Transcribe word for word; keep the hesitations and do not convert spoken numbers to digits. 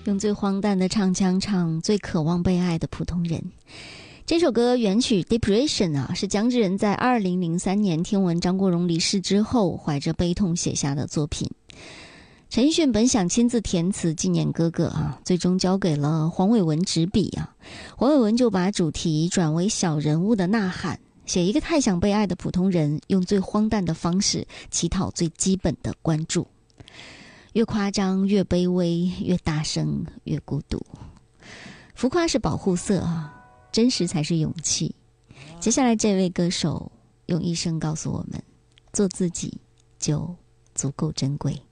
用最荒诞的唱腔唱最渴望被爱的普通人。这首歌原曲 Depression 啊，是姜志仁在二零零三年听闻张国荣离世之后怀着悲痛写下的作品。陈奕迅本想亲自填词纪念哥哥啊，最终交给了黄伟文执笔啊。黄伟文就把主题转为小人物的呐喊，写一个太想被爱的普通人，用最荒诞的方式乞讨最基本的关注。越夸张越卑微，越大声越孤独。浮夸是保护色啊，真实才是勇气。接下来这位歌手用一生告诉我们，做自己就足够珍贵。